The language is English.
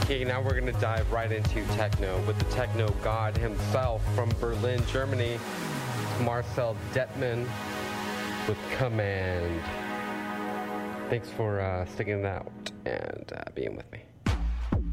Okay, now we're gonna dive right into techno with the techno god himself from Berlin, Germany, Marcel Detman with Command. Thanks for sticking it out and being with me.